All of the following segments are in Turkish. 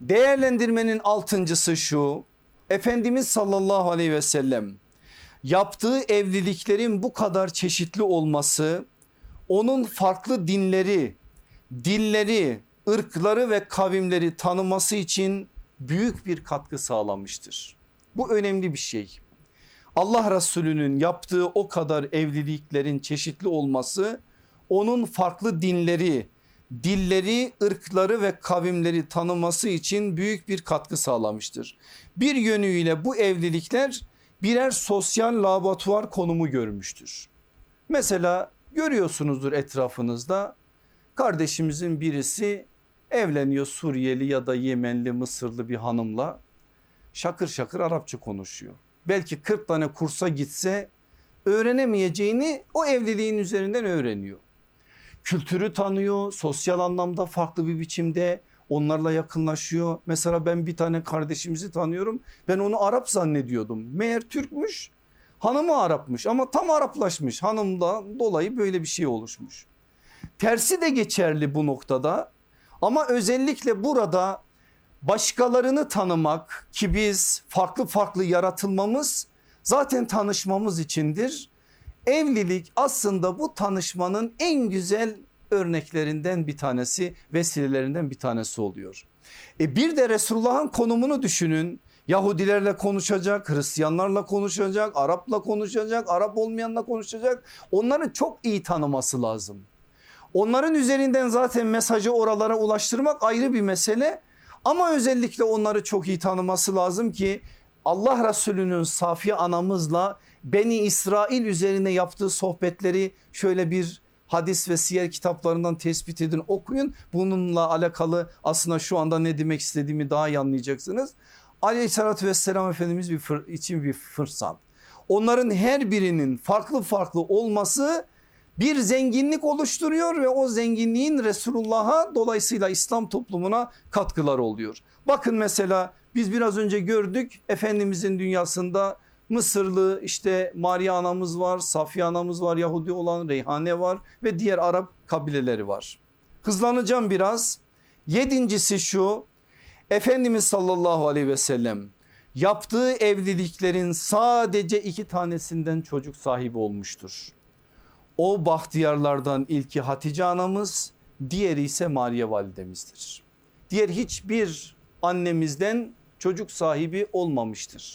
Değerlendirmenin altıncısı şu: Efendimiz sallallahu aleyhi ve sellem yaptığı evliliklerin bu kadar çeşitli olması onun farklı dinleri, dilleri, ırkları ve kavimleri tanıması için büyük bir katkı sağlamıştır. Bu önemli bir şey. Allah Resulü'nün yaptığı o kadar evliliklerin çeşitli olması onun farklı dinleri, dilleri, ırkları ve kavimleri tanıması için büyük bir katkı sağlamıştır. Bir yönüyle bu evlilikler birer sosyal laboratuvar konumu görmüştür. Mesela görüyorsunuzdur etrafınızda, kardeşimizin birisi evleniyor, Suriyeli ya da Yemenli, Mısırlı bir hanımla, şakır şakır Arapça konuşuyor. Belki 40 tane kursa gitse öğrenemeyeceğini o evliliğin üzerinden öğreniyor. Kültürü tanıyor, sosyal anlamda farklı bir biçimde onlarla yakınlaşıyor. Mesela ben bir tane kardeşimizi tanıyorum, ben onu Arap zannediyordum, meğer Türkmüş, hanımı Arapmış ama tam Araplaşmış, hanımdan dolayı böyle bir şey oluşmuş. Tersi de geçerli bu noktada, ama özellikle burada başkalarını tanımak, ki biz farklı farklı yaratılmamız zaten tanışmamız içindir. Evlilik aslında bu tanışmanın en güzel örneklerinden bir tanesi, vesilelerinden bir tanesi oluyor. Bir de Resulullah'ın konumunu düşünün. Yahudilerle konuşacak, Hristiyanlarla konuşacak, Arapla konuşacak, Arap olmayanla konuşacak. Onları çok iyi tanıması lazım. Onların üzerinden zaten mesajı oralara ulaştırmak ayrı bir mesele. Ama özellikle onları çok iyi tanıması lazım ki Allah Resulü'nün Safiye anamızla Beni İsrail üzerine yaptığı sohbetleri şöyle bir hadis ve siyer kitaplarından tespit edin, okuyun. Bununla alakalı aslında şu anda ne demek istediğimi daha iyi anlayacaksınız. Aleyhissalatü vesselam Efendimiz için bir fırsat. Onların her birinin farklı farklı olması bir zenginlik oluşturuyor ve o zenginliğin Resulullah'a, dolayısıyla İslam toplumuna katkıları oluyor. Bakın mesela biz biraz önce gördük, Efendimizin dünyasında Mısırlı işte Maria anamız var, Safiye anamız var, Yahudi olan Reyhane var ve diğer Arap kabileleri var. Hızlanacağım biraz. Yedincisi şu: Efendimiz sallallahu aleyhi ve sellem yaptığı evliliklerin sadece 2 tanesinden çocuk sahibi olmuştur. O bahtiyarlardan ilki Hatice anamız, diğeri ise Maria validemizdir. Diğer hiçbir annemizden çocuk sahibi olmamıştır.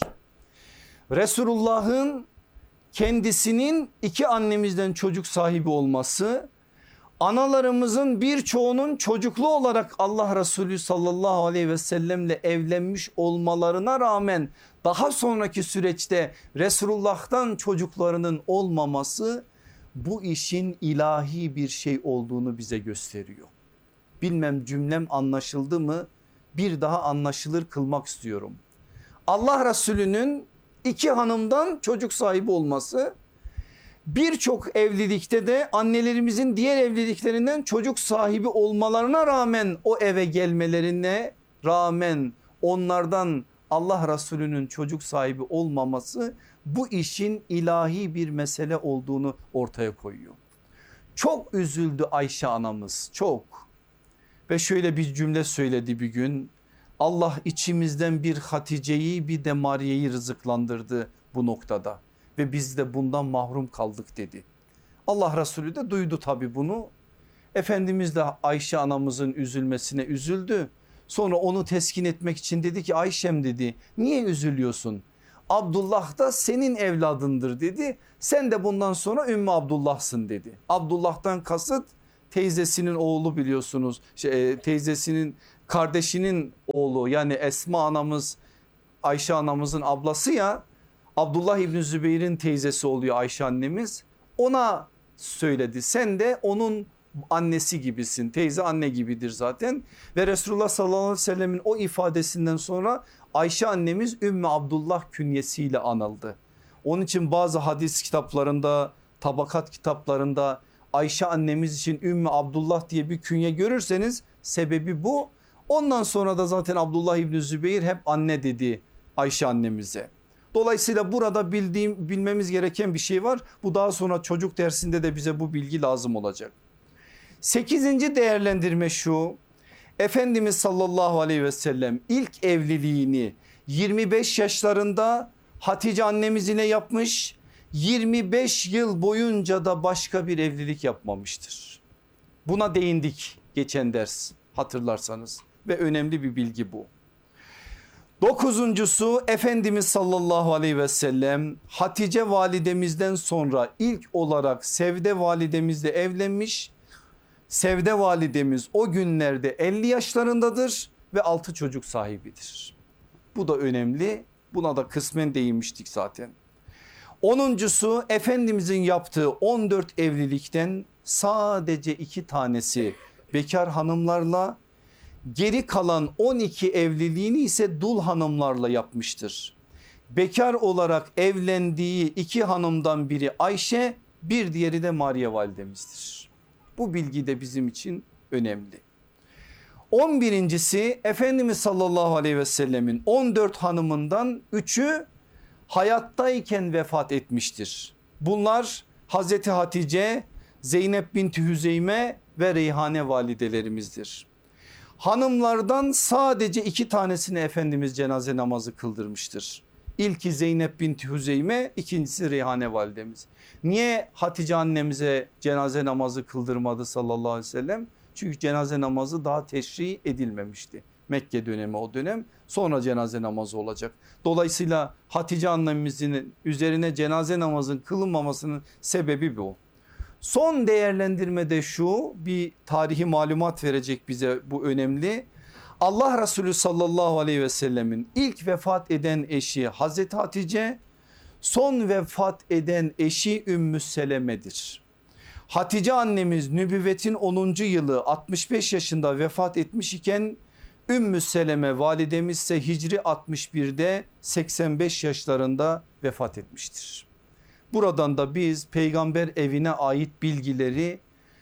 Resulullah'ın kendisinin 2 annemizden çocuk sahibi olması, analarımızın birçoğunun çocuklu olarak Allah Resulü sallallahu aleyhi ve sellemle evlenmiş olmalarına rağmen daha sonraki süreçte Resulullah'tan çocuklarının olmaması bu işin ilahi bir şey olduğunu bize gösteriyor. Bilmem cümlem anlaşıldı mı? Bir daha anlaşılır kılmak istiyorum. Allah Resulü'nün 2 hanımdan çocuk sahibi olması, birçok evlilikte de annelerimizin diğer evliliklerinden çocuk sahibi olmalarına rağmen, o eve gelmelerine rağmen onlardan Allah Resulü'nün çocuk sahibi olmaması bu işin ilahi bir mesele olduğunu ortaya koyuyor. Çok üzüldü Ayşe anamız, çok, ve şöyle bir cümle söyledi bir gün: Allah içimizden bir Hatice'yi bir de Maria'yı rızıklandırdı bu noktada ve biz de bundan mahrum kaldık dedi. Allah Resulü de duydu tabii bunu. Efendimiz de Ayşe anamızın üzülmesine üzüldü. Sonra onu teskin etmek için dedi ki, Ayşem dedi, niye üzülüyorsun? Abdullah da senin evladındır dedi. Sen de bundan sonra Ümmü Abdullah'sın dedi. Abdullah'tan kasıt teyzesinin oğlu, biliyorsunuz. Teyzesinin kardeşinin oğlu, yani Esma anamız Ayşe anamızın ablası ya. Abdullah İbni Zübeyir'in teyzesi oluyor Ayşe annemiz. Ona söyledi, sen de onun annesi gibisin, teyze anne gibidir zaten. Ve Resulullah sallallahu aleyhi ve sellemin o ifadesinden sonra Ayşe annemiz Ümmü Abdullah künyesiyle anıldı. Onun için bazı hadis kitaplarında, tabakat kitaplarında Ayşe annemiz için Ümmü Abdullah diye bir künye görürseniz sebebi bu. Ondan sonra da zaten Abdullah İbni Zübeyir hep anne dedi Ayşe annemize. Dolayısıyla burada bilmemiz gereken bir şey var. Bu daha sonra çocuk dersinde de bize bu bilgi lazım olacak. 8. değerlendirme şu: Efendimiz sallallahu aleyhi ve sellem ilk evliliğini 25 yaşlarında Hatice annemiz ile yapmış. 25 yıl boyunca da başka bir evlilik yapmamıştır. Buna değindik geçen ders hatırlarsanız ve önemli bir bilgi bu. Dokuzuncusu, Efendimiz sallallahu aleyhi ve sellem Hatice validemizden sonra ilk olarak Sevde validemizle evlenmiş. Sevde validemiz o günlerde 50 yaşlarındadır ve 6 çocuk sahibidir. Bu da önemli, buna da kısmen değinmiştik zaten. Onuncusu, Efendimizin yaptığı 14 evlilikten sadece 2 tanesi bekar hanımlarla, geri kalan 12 evliliğini ise dul hanımlarla yapmıştır. Bekar olarak evlendiği 2 hanımdan biri Ayşe, bir diğeri de Maria validemizdir. Bu bilgi de bizim için önemli. 11.'si, Efendimiz sallallahu aleyhi ve sellemin 14 hanımından 3'ü hayattayken vefat etmiştir. Bunlar Hazreti Hatice, Zeynep binti Hüzeyme ve Reyhane validelerimizdir. Hanımlardan sadece 2 tanesine Efendimiz cenaze namazı kıldırmıştır. İlki Zeynep binti Hüzeyme, ikincisi Reyhane validemiz. Niye Hatice annemize cenaze namazı kıldırmadı sallallahu aleyhi ve sellem? Çünkü cenaze namazı daha teşri edilmemişti. Mekke dönemi o dönem, sonra cenaze namazı olacak. Dolayısıyla Hatice annemizin üzerine cenaze namazının kılınmamasının sebebi bu. Son değerlendirme de şu, bir tarihi malumat verecek bize, bu önemli. Allah Resulü sallallahu aleyhi ve sellemin ilk vefat eden eşi Hazreti Hatice, son vefat eden eşi Ümmü Seleme'dir. Hatice annemiz nübüvvetin 10. yılı 65 yaşında vefat etmiş iken Ümmü Seleme validemiz ise Hicri 61'de 85 yaşlarında vefat etmiştir. Buradan da biz peygamber evine ait bilgileri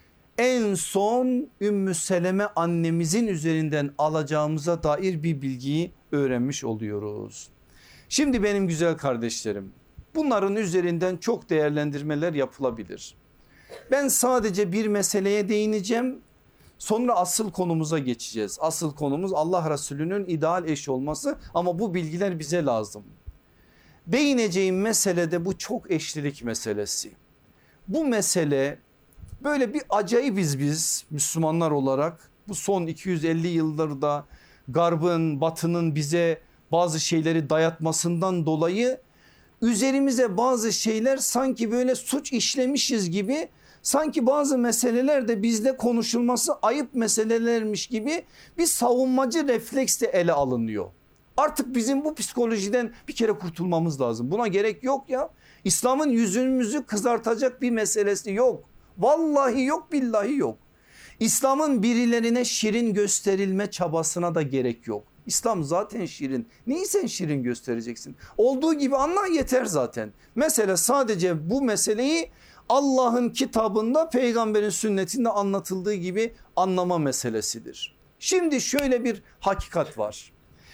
en son Ümmü Seleme annemizin üzerinden alacağımıza dair bir bilgiyi öğrenmiş oluyoruz. Şimdi benim güzel kardeşlerim, bunların üzerinden çok değerlendirmeler yapılabilir. Ben sadece bir meseleye değineceğim. Sonra asıl konumuza geçeceğiz. Asıl konumuz Allah Resulü'nün ideal eşi olması, ama bu bilgiler bize lazım. Değineceğim mesele de bu çok eşlilik meselesi. Bu mesele böyle bir acayibiz biz Müslümanlar olarak. Bu son 250 yıllarda Garb'ın, Batı'nın bize bazı şeyleri dayatmasından dolayı üzerimize bazı şeyler sanki böyle suç işlemişiz gibi, sanki bazı meseleler de bizde konuşulması ayıp meselelermiş gibi bir savunmacı refleksle ele alınıyor. Artık bizim bu psikolojiden bir kere kurtulmamız lazım. Buna gerek yok ya. İslam'ın yüzümüzü kızartacak bir meselesi yok. Vallahi yok, billahi yok. İslam'ın birilerine şirin gösterilme çabasına da gerek yok. İslam zaten şirin. Neyi sen şirin göstereceksin? Olduğu gibi anla yeter zaten. Mesele sadece bu meseleyi Allah'ın kitabında, peygamberin sünnetinde anlatıldığı gibi anlama meselesidir. Şimdi şöyle bir hakikat var.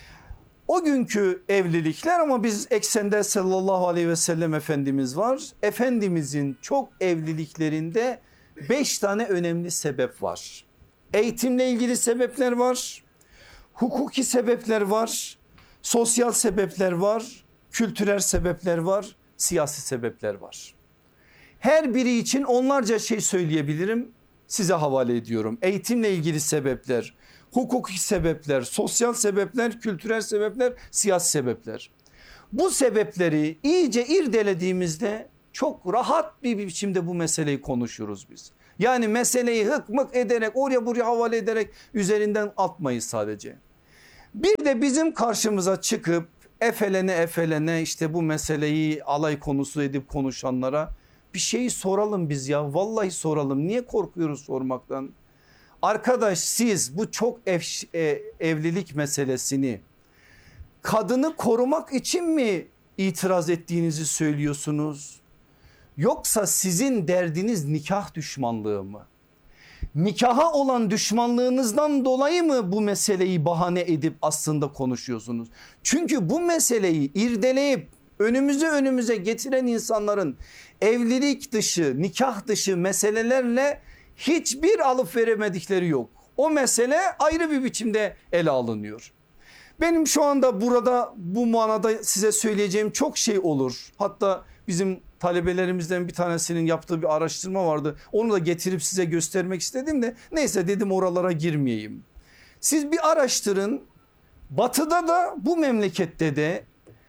O günkü evlilikler, ama biz eksende sallallahu aleyhi ve sellem Efendimiz var. Efendimizin çok evliliklerinde 5 tane önemli sebep var. Eğitimle ilgili sebepler var. Hukuki sebepler var. Sosyal sebepler var. Kültürel sebepler var. Siyasi sebepler var. Her biri için onlarca şey söyleyebilirim. Size havale ediyorum. Eğitimle ilgili sebepler, hukuki sebepler, sosyal sebepler, kültürel sebepler, siyasi sebepler. Bu sebepleri iyice irdelediğimizde çok rahat bir biçimde bu meseleyi konuşuruz biz. Yani meseleyi hıkmık ederek, oraya buraya havale ederek üzerinden atmayız sadece. Bir de bizim karşımıza çıkıp efelene işte bu meseleyi alay konusu edip konuşanlara bir şeyi soralım biz ya. Vallahi soralım. Niye korkuyoruz sormaktan? Arkadaş, siz bu çok evlilik meselesini kadını korumak için mi itiraz ettiğinizi söylüyorsunuz? Yoksa sizin derdiniz nikah düşmanlığı mı? Nikaha olan düşmanlığınızdan dolayı mı bu meseleyi bahane edip aslında konuşuyorsunuz? Çünkü bu meseleyi irdeleyip önümüze getiren insanların evlilik dışı, nikah dışı meselelerle hiçbir alıp veremedikleri yok. O mesele ayrı bir biçimde ele alınıyor. Benim şu anda burada bu manada size söyleyeceğim çok şey olur. Hatta bizim talebelerimizden bir tanesinin yaptığı bir araştırma vardı. Onu da getirip size göstermek istedim de neyse dedim oralara girmeyeyim. Siz bir araştırın. Batı'da da bu memlekette de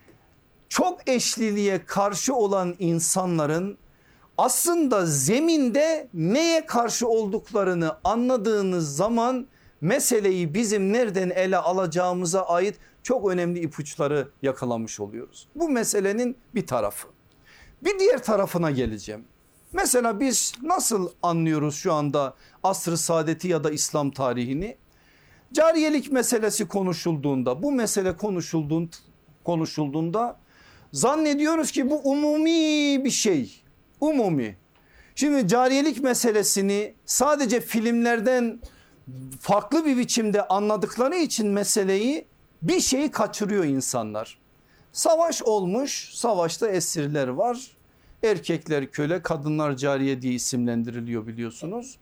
çok eşliliğe karşı olan insanların aslında zeminde neye karşı olduklarını anladığınız zaman meseleyi bizim nereden ele alacağımıza ait çok önemli ipuçları yakalamış oluyoruz. Bu meselenin bir tarafı. Bir diğer tarafına geleceğim. Mesela biz nasıl anlıyoruz şu anda asr-ı saadeti ya da İslam tarihini? Cariyelik meselesi konuşulduğunda, bu mesele konuşulduğunda zannediyoruz ki bu umumi bir şey. Umumi. Şimdi cariyelik meselesini sadece filmlerden farklı bir biçimde anladıkları için meseleyi bir şeyi kaçırıyor insanlar. Savaş olmuş, savaşta esirler var. Erkekler köle, kadınlar cariye diye isimlendiriliyor biliyorsunuz.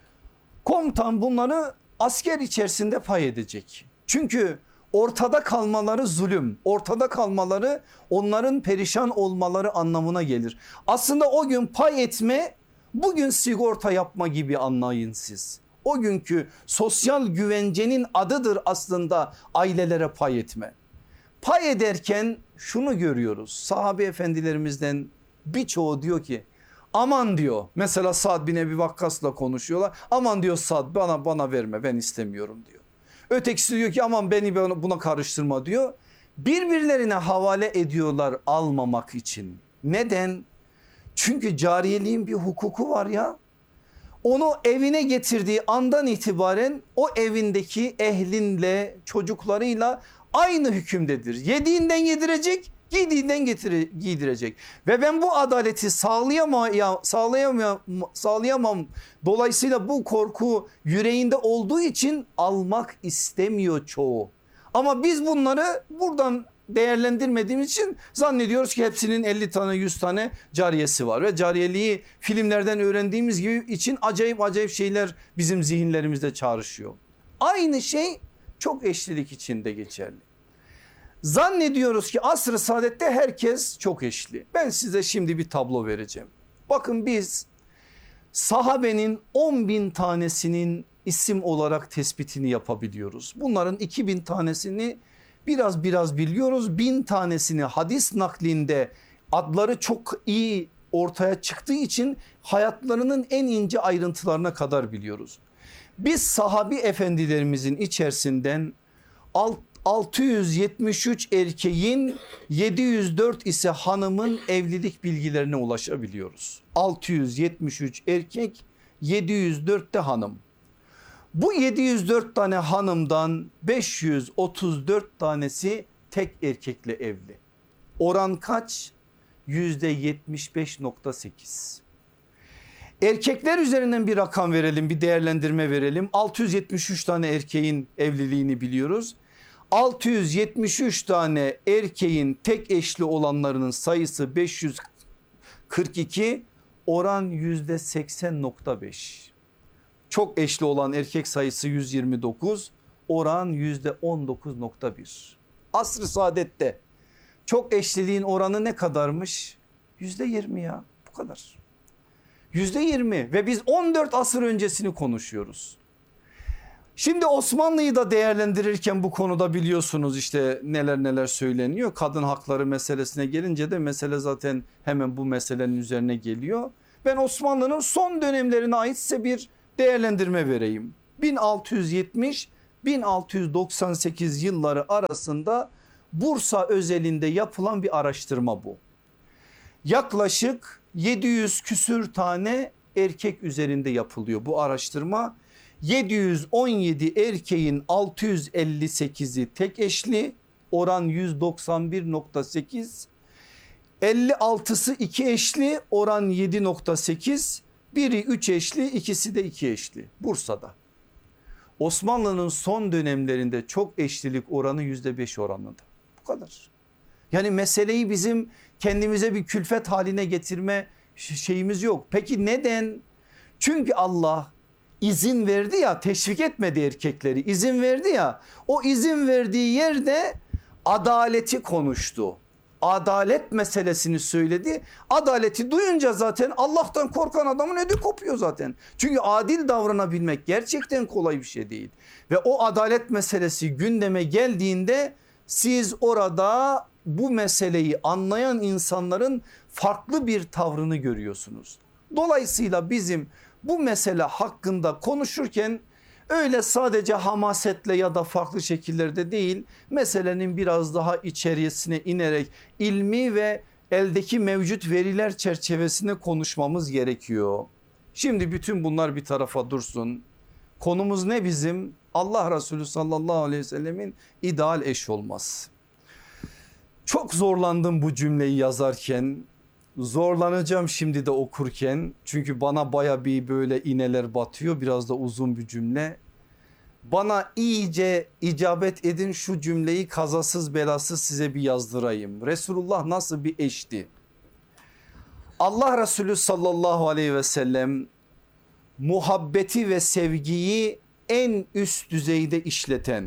Komutan bunları asker içerisinde pay edecek. Çünkü ortada kalmaları zulüm, ortada kalmaları onların perişan olmaları anlamına gelir. Aslında o gün pay etme, bugün sigorta yapma gibi anlayın siz. O günkü sosyal güvencenin adıdır aslında ailelere pay etme. Pay ederken şunu görüyoruz, sahabe efendilerimizden birçoğu diyor ki aman diyor, mesela Sa'd bin Ebi Vakkas'la konuşuyorlar, aman diyor Sa'd bana verme, ben istemiyorum diyor. Ötekisi diyor ki aman beni buna karıştırma diyor. Birbirlerine havale ediyorlar almamak için. Neden? Çünkü cariyeliğin bir hukuku var ya. Onu evine getirdiği andan itibaren o evindeki ehlinle, çocuklarıyla aynı hükümdedir. Yediğinden yedirecek, giydiğinden giydirecek. Ve ben bu adaleti sağlayamam. Dolayısıyla bu korku yüreğinde olduğu için almak istemiyor çoğu. Ama biz bunları buradan değerlendirmediğimiz için zannediyoruz ki hepsinin 50 tane 100 tane cariyesi var. Ve cariyeliği filmlerden öğrendiğimiz gibi için acayip şeyler bizim zihinlerimizde çağrışıyor. Aynı şey çok eşlilik için de geçerli. Zannediyoruz ki asr-ı saadette herkes çok eşli. Ben size şimdi bir tablo vereceğim. Bakın biz sahabenin 10.000 tanesinin isim olarak tespitini yapabiliyoruz. Bunların 2.000 tanesini biraz biliyoruz. 1000 tanesini hadis naklinde adları çok iyi ortaya çıktığı için hayatlarının en ince ayrıntılarına kadar biliyoruz. Biz sahabi efendilerimizin içerisinden 673 erkeğin 704 ise hanımın evlilik bilgilerine ulaşabiliyoruz. 673 erkek 704 de hanım. Bu 704 tane hanımdan 534 tanesi tek erkekle evli. Oran kaç? %75.8. Erkekler üzerinden bir rakam verelim, bir değerlendirme verelim. 673 tane erkeğin evliliğini biliyoruz. 673 tane erkeğin tek eşli olanlarının sayısı 542, oran %80.5. Çok eşli olan erkek sayısı 129, oran %19.1. Asr-ı saadette çok eşliliğin oranı ne kadarmış? %20 ya, bu kadar. %20 ve biz 14 asır öncesini konuşuyoruz. Şimdi Osmanlı'yı da değerlendirirken bu konuda biliyorsunuz işte neler söyleniyor. Kadın hakları meselesine gelince de mesele zaten hemen bu meselenin üzerine geliyor. Ben Osmanlı'nın son dönemlerine ait size bir değerlendirme vereyim. 1670-1698 yılları arasında Bursa özelinde yapılan bir araştırma bu. Yaklaşık 700 küsür tane erkek üzerinde yapılıyor bu araştırma. 717 erkeğin 658'i tek eşli, oran 191.8. 56'sı iki eşli, oran 7.8. Biri 3 eşli, ikisi de 2 eşli Bursa'da. Osmanlı'nın son dönemlerinde çok eşlilik oranı %5 oranında. Bu kadar. Yani meseleyi bizim kendimize bir külfet haline getirme şeyimiz yok. Peki neden? Çünkü Allah izin verdi ya, teşvik etmedi erkekleri, izin verdi ya, o izin verdiği yerde adaleti konuştu. Adalet meselesini söyledi. Adaleti duyunca zaten Allah'tan korkan adamın ödü kopuyor zaten. Çünkü adil davranabilmek gerçekten kolay bir şey değil. Ve o adalet meselesi gündeme geldiğinde siz orada bu meseleyi anlayan insanların farklı bir tavrını görüyorsunuz. Dolayısıyla bizim bu mesele hakkında konuşurken öyle sadece hamasetle ya da farklı şekillerde değil, meselenin biraz daha içerisine inerek ilmi ve eldeki mevcut veriler çerçevesinde konuşmamız gerekiyor. Şimdi bütün bunlar bir tarafa dursun. Konumuz ne bizim? Allah Resulü sallallahu aleyhi ve sellemin ideal eş olması. Çok zorlandım bu cümleyi yazarken. Zorlanacağım şimdi de okurken, çünkü bana baya bir böyle iğneler batıyor, biraz da uzun bir cümle. Bana iyice icabet edin, şu cümleyi kazasız belasız size bir yazdırayım. Resulullah nasıl bir eşti? Allah Resulü sallallahu aleyhi ve sellem muhabbeti ve sevgiyi en üst düzeyde işleten,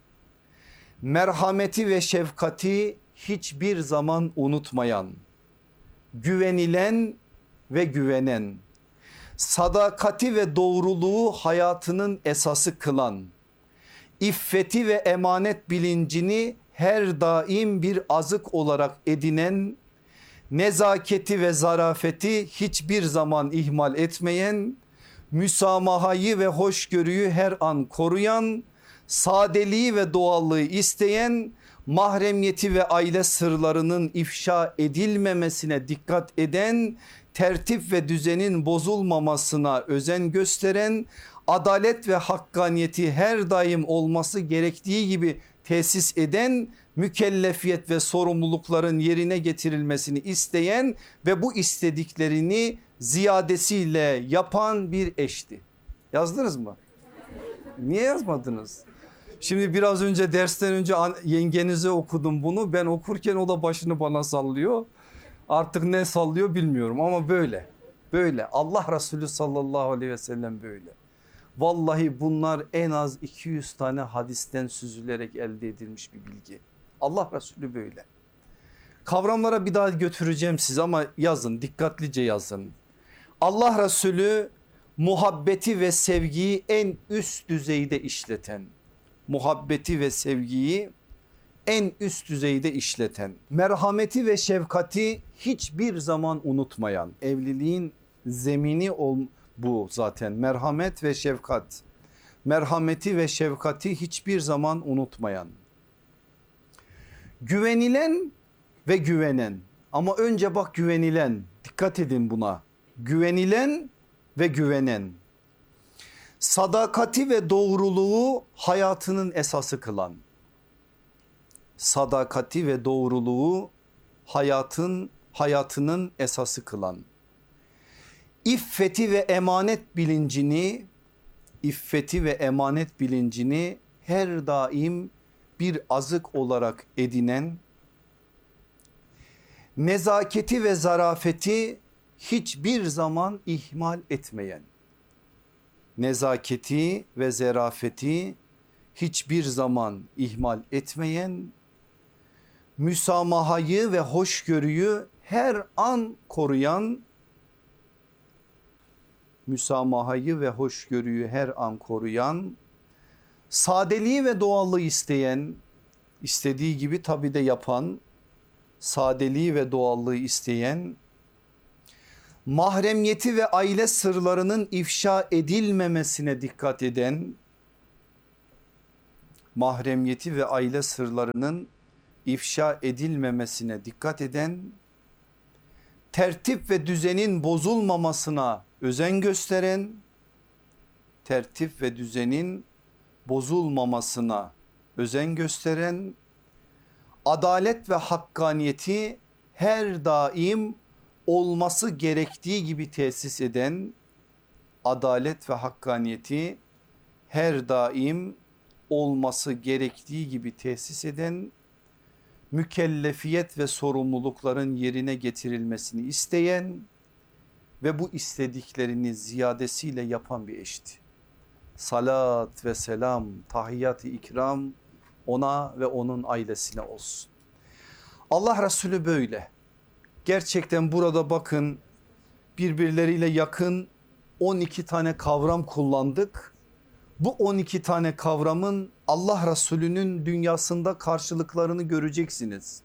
merhameti ve şefkati hiçbir zaman unutmayan, güvenilen ve güvenen, sadakati ve doğruluğu hayatının esası kılan, iffeti ve emanet bilincini her daim bir azık olarak edinen, nezaketi ve zarafeti hiçbir zaman ihmal etmeyen, müsamahayı ve hoşgörüyü her an koruyan, sadeliği ve doğallığı isteyen, mahremiyeti ve aile sırlarının ifşa edilmemesine dikkat eden, tertip ve düzenin bozulmamasına özen gösteren, adalet ve hakkaniyeti her daim olması gerektiği gibi tesis eden, mükellefiyet ve sorumlulukların yerine getirilmesini isteyen ve bu istediklerini ziyadesiyle yapan bir eşti. Yazdınız mı? Niye yazmadınız? Şimdi biraz önce dersten önce yengenize okudum bunu. Ben okurken o da başını bana sallıyor. Artık ne sallıyor bilmiyorum ama böyle. Böyle Allah Resulü sallallahu aleyhi ve sellem böyle. Vallahi bunlar en az 200 tane hadisten süzülerek elde edilmiş bir bilgi. Allah Resulü böyle. Kavramlara bir daha götüreceğim siz ama yazın, dikkatlice yazın. Allah Resulü muhabbeti ve sevgiyi en üst düzeyde işleten, muhabbeti ve sevgiyi en üst düzeyde işleten, merhameti ve şefkati hiçbir zaman unutmayan, evliliğin zemini bu zaten, merhamet ve şefkat, merhameti ve şefkati hiçbir zaman unutmayan, güvenilen ve güvenen, ama önce bak güvenilen, dikkat edin buna, güvenilen ve güvenen, sadakati ve doğruluğu hayatının esası kılan, sadakati ve doğruluğu hayatının esası kılan, iffeti ve emanet bilincini her daim bir azık olarak edinen, nezaketi ve zarafeti hiçbir zaman ihmal etmeyen, nezaketi ve zarafeti hiçbir zaman ihmal etmeyen, müsamahayı ve hoşgörüyü her an koruyan, sadeliği ve doğallığı isteyen, istediği gibi tabii de yapan, sadeliği ve doğallığı isteyen, mahremiyeti ve aile sırlarının ifşa edilmemesine dikkat eden, mahremiyeti ve aile sırlarının ifşa edilmemesine dikkat eden, tertip ve düzenin bozulmamasına özen gösteren, tertip ve düzenin bozulmamasına özen gösteren, adalet ve hakkaniyeti her daim olması gerektiği gibi tesis eden, adalet ve hakkaniyeti her daim olması gerektiği gibi tesis eden, mükellefiyet ve sorumlulukların yerine getirilmesini isteyen ve bu istediklerini ziyadesiyle yapan bir eşti. salat ve selam, tahiyyat-ı ikram ona ve onun ailesine olsun. Allah Resulü böyle. Gerçekten burada bakın birbirleriyle yakın 12 tane kavram kullandık. Bu 12 tane kavramın Allah Resulü'nün dünyasında karşılıklarını göreceksiniz.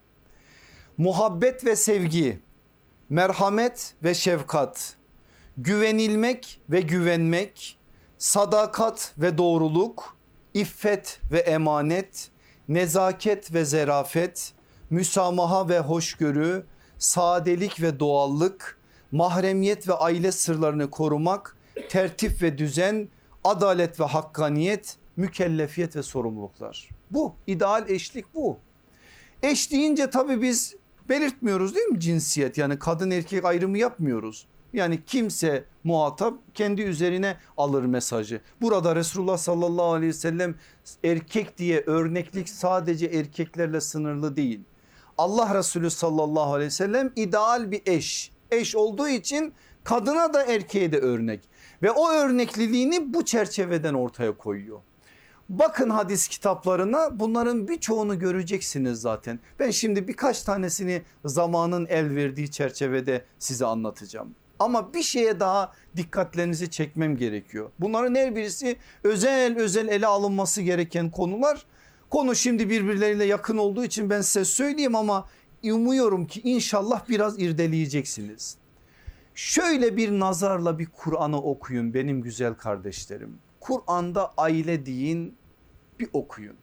Muhabbet ve sevgi, merhamet ve şefkat, güvenilmek ve güvenmek, sadakat ve doğruluk, iffet ve emanet, nezaket ve zerafet, müsamaha ve hoşgörü, sadelik ve doğallık, mahremiyet ve aile sırlarını korumak, tertip ve düzen, adalet ve hakkaniyet, mükellefiyet ve sorumluluklar. Bu ideal eşlik bu. Eş deyince tabii biz belirtmiyoruz değil mi cinsiyet, yani kadın erkek ayrımı yapmıyoruz. Yani kimse muhatap kendi üzerine alır mesajı. Burada Resulullah sallallahu aleyhi ve sellem erkek diye örneklik sadece erkeklerle sınırlı değil. Allah Resulü sallallahu aleyhi ve sellem ideal bir eş. Eş olduğu için kadına da erkeğe de örnek. Ve o örnekliliğini bu çerçeveden ortaya koyuyor. Bakın hadis kitaplarına, bunların birçoğunu göreceksiniz zaten. Ben şimdi birkaç tanesini zamanın el verdiği çerçevede size anlatacağım. Ama bir şeye daha dikkatlerinizi çekmem gerekiyor. Bunların her birisi özel ele alınması gereken konular. Konu şimdi birbirleriyle yakın olduğu için ben size söyleyeyim ama umuyorum ki inşallah biraz irdeleyeceksiniz. Şöyle bir nazarla bir Kur'an'ı okuyun benim güzel kardeşlerim. Kur'an'da aile deyin, bir okuyun.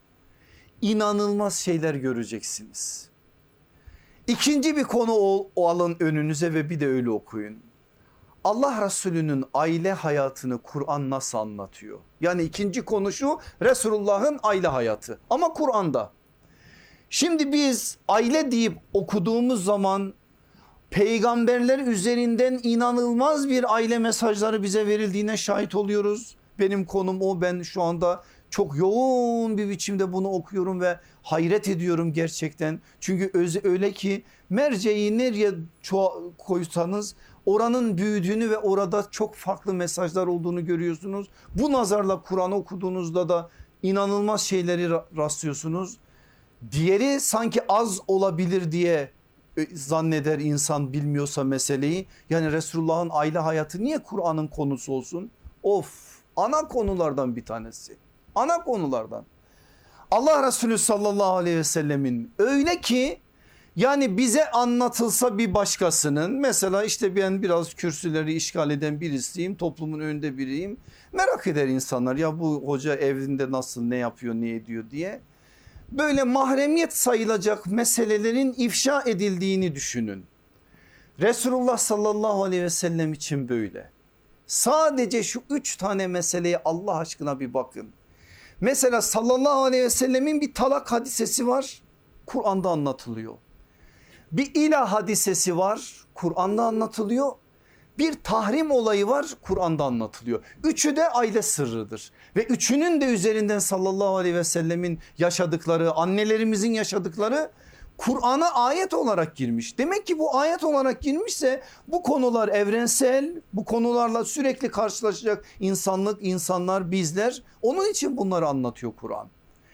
İnanılmaz şeyler göreceksiniz. İkinci bir konu o alın önünüze ve bir de öyle okuyun. Allah Resulü'nün aile hayatını Kur'an nasıl anlatıyor? Yani ikinci konu şu, Resulullah'ın aile hayatı ama Kur'an'da. Şimdi biz aile deyip okuduğumuz zaman peygamberler üzerinden inanılmaz bir aile mesajları bize verildiğine şahit oluyoruz. Benim konum o, ben şu anda çok yoğun bir biçimde bunu okuyorum ve hayret ediyorum gerçekten. Çünkü öyle ki merceği nereye koysanız oranın büyüdüğünü ve orada çok farklı mesajlar olduğunu görüyorsunuz. Bu nazarla Kur'an okuduğunuzda da inanılmaz şeyleri rastlıyorsunuz. Diğeri sanki az olabilir diye zanneder insan bilmiyorsa meseleyi. Yani Resulullah'ın aile hayatı niye Kur'an'ın konusu olsun? Of, ana konulardan bir tanesi. Ana konulardan. Allah Resulü sallallahu aleyhi ve sellemin öyle ki yani bize anlatılsa bir başkasının, mesela işte ben biraz kürsüleri işgal eden birisiyim, toplumun önünde biriyim. Merak eder insanlar, ya bu hoca evinde nasıl, ne yapıyor, ne ediyor diye. Böyle mahremiyet sayılacak meselelerin ifşa edildiğini düşünün. Resulullah sallallahu aleyhi ve sellem için böyle. Sadece şu 3 tane meseleye Allah aşkına bir bakın. Mesela sallallahu aleyhi ve sellemin bir talak hadisesi var, Kur'an'da anlatılıyor. Bir ilah hadisesi var, Kur'an'da anlatılıyor. Bir tahrim olayı var, Kur'an'da anlatılıyor. Üçü de aile sırrıdır. Ve üçünün de üzerinden sallallahu aleyhi ve sellemin yaşadıkları, annelerimizin yaşadıkları Kur'an'a ayet olarak girmiş. Demek ki bu ayet olarak girmişse bu konular evrensel, bu konularla sürekli karşılaşacak insanlar, bizler. Onun için bunları anlatıyor Kur'an.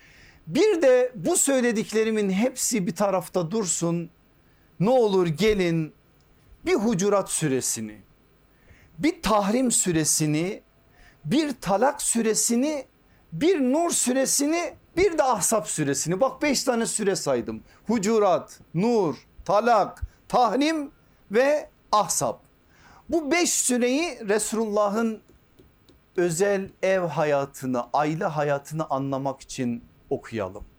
Bir de bu söylediklerimin hepsi bir tarafta dursun. Ne olur gelin bir Hucurat suresini, bir Tahrim suresini, bir Talak suresini, bir Nur suresini, bir de Ahzab suresini. Bak 5 tane süre saydım. Hucurat, Nur, Talak, Tahrim ve Ahzab. Bu 5 süreyi Resulullah'ın özel ev hayatını, aile hayatını anlamak için okuyalım.